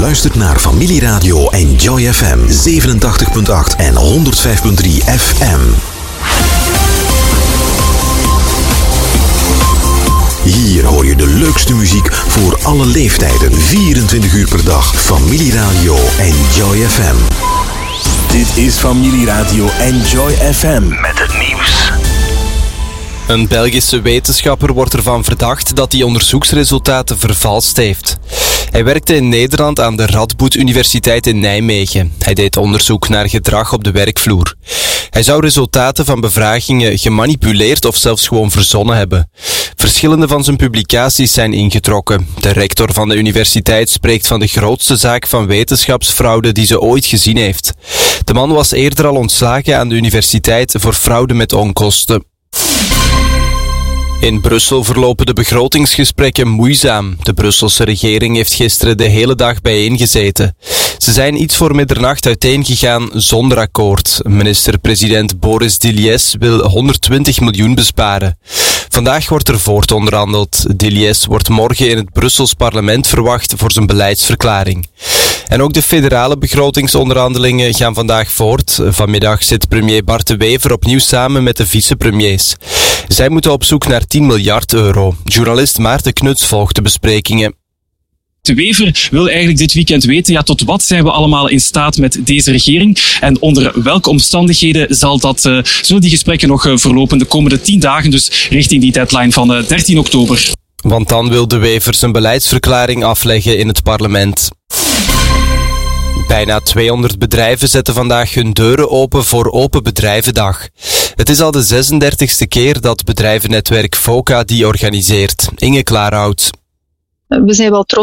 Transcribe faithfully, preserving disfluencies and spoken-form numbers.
luistert naar Familieradio Enjoy F M zevenentachtig komma acht en honderdvijf komma drie F M. Hier hoor je de leukste muziek voor alle leeftijden, vierentwintig uur per dag. Familieradio Enjoy F M. Dit is Familieradio Enjoy F M met het nieuws. Een Belgische wetenschapper wordt ervan verdacht dat hij onderzoeksresultaten vervalst heeft. Hij werkte in Nederland aan de Radboud Universiteit in Nijmegen. Hij deed onderzoek naar gedrag op de werkvloer. Hij zou resultaten van bevragingen gemanipuleerd of zelfs gewoon verzonnen hebben. Verschillende van zijn publicaties zijn ingetrokken. De rector van de universiteit spreekt van de grootste zaak van wetenschapsfraude die ze ooit gezien heeft. De man was eerder al ontslagen aan de universiteit voor fraude met onkosten. In Brussel verlopen de begrotingsgesprekken moeizaam. De Brusselse regering heeft gisteren de hele dag bijeengezeten. Ze zijn iets voor middernacht uiteengegaan zonder akkoord. Minister-president Boris Diliès wil honderdtwintig miljoen besparen. Vandaag wordt er voortonderhandeld. Diliès wordt morgen in het Brussels parlement verwacht voor zijn beleidsverklaring. En ook de federale begrotingsonderhandelingen gaan vandaag voort. Vanmiddag zit premier Bart de Wever opnieuw samen met de vicepremiers. Zij moeten op zoek naar tien miljard euro. Journalist Maarten Knuts volgt de besprekingen. De Wever wil eigenlijk dit weekend weten, ja, tot wat zijn we allemaal in staat met deze regering en onder welke omstandigheden zal dat, uh, zullen die gesprekken nog uh, verlopen de komende tien dagen, dus richting die deadline van uh, dertien oktober. Want dan wil de Wever zijn beleidsverklaring afleggen in het parlement. Bijna tweehonderd bedrijven zetten vandaag hun deuren open voor Open Bedrijvendag. Het is al de zesendertigste keer dat bedrijvennetwerk FOCA die organiseert. Inge Klaarhout. We zijn wel trots